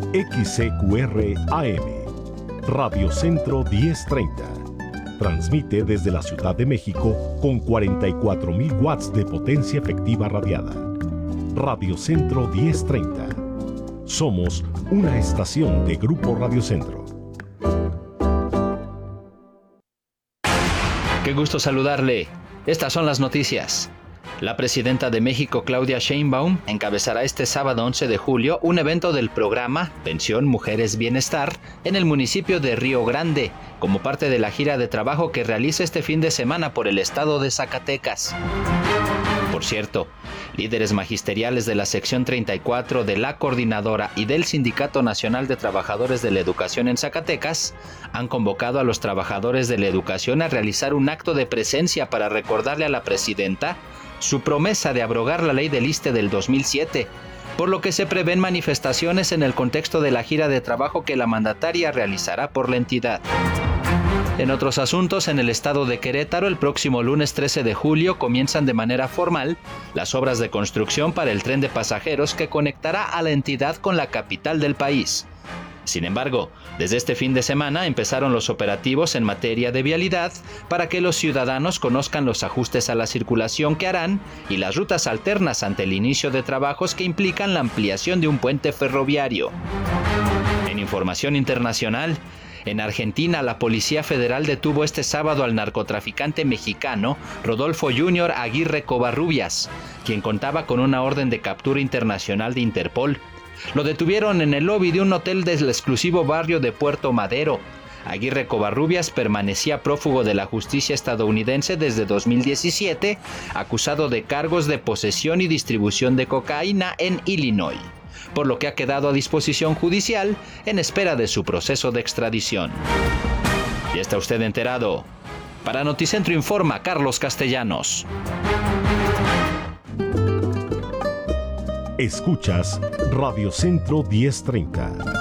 XCQR AM, Radio Centro 1030. Transmite desde la Ciudad de México con 44.000 watts de potencia efectiva radiada. Radio Centro 1030. Somos una estación de Grupo Radio Centro. Qué gusto saludarle. Estas son las noticias. La presidenta de México, Claudia Sheinbaum, encabezará este sábado 11 de julio un evento del programa Pensión Mujeres Bienestar en el municipio de Río Grande, como parte de la gira de trabajo que realiza este fin de semana por el estado de Zacatecas. Por cierto, líderes magisteriales de la sección 34 de la Coordinadora y del Sindicato Nacional de Trabajadores de la Educación en Zacatecas han convocado a los trabajadores de la educación a realizar un acto de presencia para recordarle a la presidenta su promesa de abrogar la ley del ISSSTE del 2007, por lo que se prevén manifestaciones en el contexto de la gira de trabajo que la mandataria realizará por la entidad. En otros asuntos, en el estado de Querétaro, el próximo lunes 13 de julio comienzan de manera formal las obras de construcción para el tren de pasajeros que conectará a la entidad con la capital del país. Sin embargo, desde este fin de semana empezaron los operativos en materia de vialidad para que los ciudadanos conozcan los ajustes a la circulación que harán y las rutas alternas ante el inicio de trabajos que implican la ampliación de un puente ferroviario. En información internacional, en Argentina, la Policía Federal detuvo este sábado al narcotraficante mexicano Rodolfo Junior Aguirre Covarrubias, quien contaba con una orden de captura internacional de Interpol. Lo detuvieron en el lobby de un hotel del exclusivo barrio de Puerto Madero. Aguirre Covarrubias permanecía prófugo de la justicia estadounidense desde 2017, acusado de cargos de posesión y distribución de cocaína en Illinois, por lo que ha quedado a disposición judicial en espera de su proceso de extradición. ¿Ya está usted enterado? Para Noticentro informa Carlos Castellanos. Escuchas Radio Centro 1030.